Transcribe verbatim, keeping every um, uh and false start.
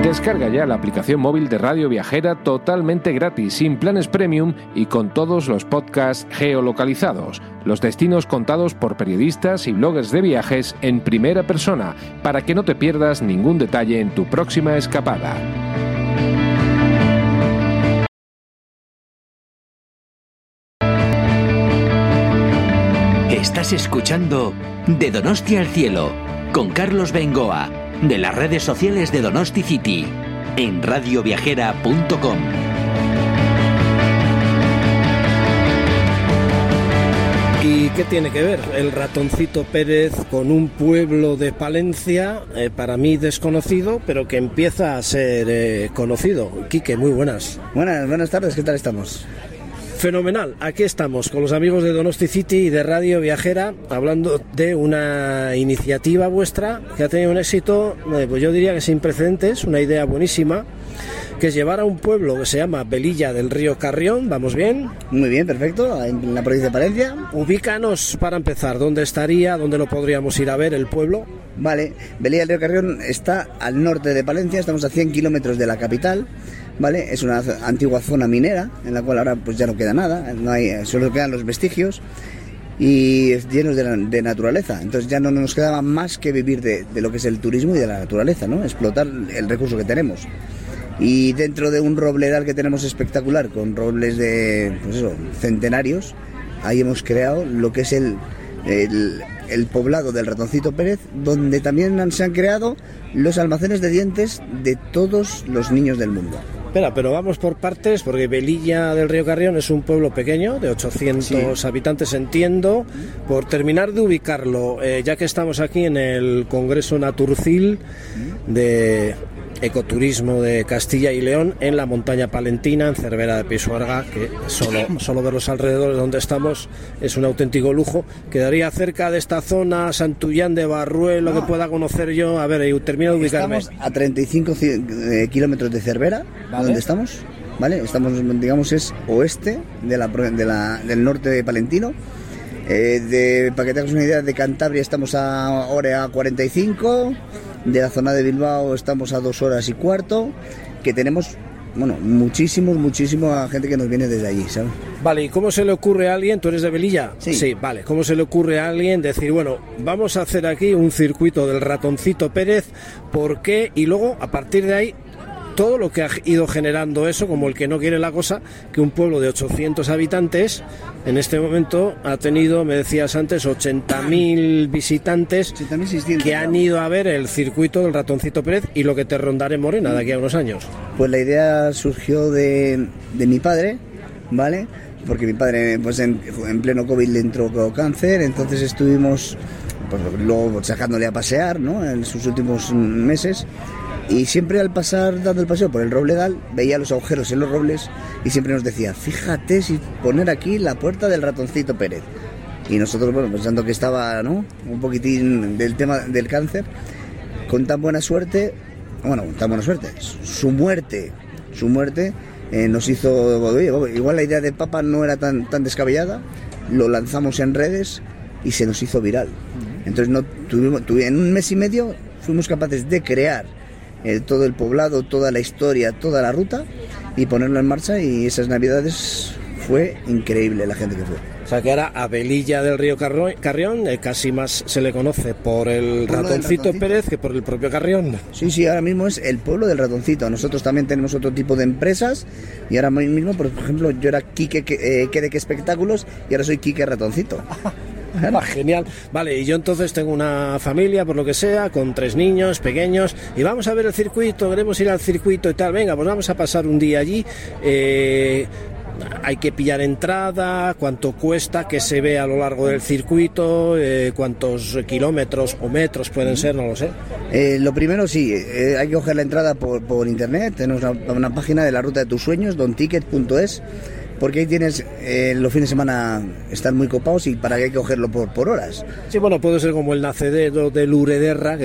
Descarga ya la aplicación móvil de Radio Viajera totalmente gratis, sin planes premium y con todos los podcasts geolocalizados, los destinos contados por periodistas y bloggers de viajes en primera persona, para que no te pierdas ningún detalle en tu próxima escapada. Estás escuchando De Donosti al Cielo, con Carlos Bengoa, de las redes sociales de Donosti City, en radio viajera punto com. ¿Y qué tiene que ver el Ratoncito Pérez con un pueblo de Palencia, eh, para mí desconocido, pero que empieza a ser eh, conocido? Quique, muy buenas. Buenas, buenas tardes, ¿qué tal estamos? Fenomenal, aquí estamos con los amigos de Donosti City y de Radio Viajera, hablando de una iniciativa vuestra que ha tenido un éxito, eh, pues yo diría que sin precedentes, una idea buenísima, que es llevar a un pueblo que se llama Velilla del Río Carrión. ¿Vamos bien? Muy bien, perfecto, en la provincia de Palencia. Ubícanos para empezar, ¿dónde estaría, dónde lo podríamos ir a ver el pueblo? Vale, Velilla del Río Carrión está al norte de Palencia, estamos a cien kilómetros de la capital. Vale, es una antigua zona minera en la cual ahora pues ya no queda nada, no hay, solo quedan los vestigios y llenos de, de naturaleza. Entonces ya no nos quedaba más que vivir de, de lo que es el turismo y de la naturaleza, ¿no? Explotar el recurso que tenemos. Y dentro de un robledal que tenemos espectacular, con robles de, pues eso, centenarios, ahí hemos creado lo que es el, el, el poblado del Ratoncito Pérez, donde también han, se han creado los almacenes de dientes de todos los niños del mundo. Espera, pero vamos por partes, porque Velilla del Río Carrión es un pueblo pequeño, de ochocientos sí. habitantes, entiendo. Por terminar de ubicarlo, eh, ya que estamos aquí en el Congreso Naturcil de Ecoturismo de Castilla y León, en la montaña palentina, en Cervera de Pisuerga, que solo, solo ver los alrededores donde estamos es un auténtico lujo. Quedaría cerca de esta zona, Santullán de Barruelo, no. que pueda conocer yo. A ver, termino de ubicarme. Estamos a treinta y cinco kilómetros de Cervera, ¿vale? Donde estamos, ¿vale? Estamos, digamos, es oeste de la, de la, del norte de palentino. Eh, de, para que tengas una idea, de Cantabria estamos a hora cuarenta y cinco, de la zona de Bilbao estamos a dos horas y cuarto, que tenemos, bueno, muchísimos, muchísima gente que nos viene desde allí, ¿sabes? Vale, ¿y cómo se le ocurre a alguien, tú eres de Velilla? Sí. Sí, vale, ¿cómo se le ocurre a alguien decir, bueno, vamos a hacer aquí un circuito del Ratoncito Pérez, ¿por qué? Y luego, a partir de ahí, todo lo que ha ido generando eso, como el que no quiere la cosa, que un pueblo de ochocientos habitantes en este momento ha tenido, me decías antes, ochenta mil visitantes ochenta mil seiscientos, que han ido a ver el circuito del Ratoncito Pérez y lo que te rondará en Morena de aquí a unos años. Pues la idea surgió de, de mi padre, ¿vale? Porque mi padre, pues en, en pleno COVID le entró con cáncer, entonces estuvimos pues, luego sacándole a pasear, ¿no? En sus últimos meses. Y siempre al pasar dando el paseo por el robledal veía los agujeros en los robles y siempre nos decía, fíjate si poner aquí la puerta del Ratoncito Pérez. Y nosotros, bueno, pensando que estaba, ¿no?, un poquitín del tema del cáncer, con tan buena suerte, bueno, tan buena suerte, su muerte, su muerte eh, nos hizo, oye, igual la idea de Papa no era tan, tan descabellada, lo lanzamos en redes y se nos hizo viral. Entonces no tuvimos, tuvimos en un mes y medio fuimos capaces de crear Eh, todo el poblado, toda la historia, toda la ruta y ponerlo en marcha, y esas navidades fue increíble la gente que fue. O sea que ahora a Velilla del Río Carrión eh, casi más se le conoce por el por Ratoncito, Ratoncito Pérez que por el propio Carrión. Sí, sí, ahora mismo es el pueblo del Ratoncito. Nosotros también tenemos otro tipo de empresas y ahora mismo, por ejemplo, yo era Quique eh, que de qué espectáculos y ahora soy Quique Ratoncito. Ah, genial. Vale, y yo entonces tengo una familia, por lo que sea, con tres niños pequeños y vamos a ver el circuito, queremos ir al circuito y tal. Venga, pues vamos a pasar un día allí. Eh, hay que pillar entrada, cuánto cuesta, que se ve a lo largo del circuito, eh, cuántos kilómetros o metros pueden ser, no lo sé. Eh, lo primero, sí, eh, hay que coger la entrada por, por internet. Tenemos una, una página de la ruta de tus sueños, donticket punto es. Porque ahí tienes, eh, los fines de semana están muy copados y para que hay que cogerlo por, por horas. Sí, bueno, puede ser como el nacedero de Lurederra, que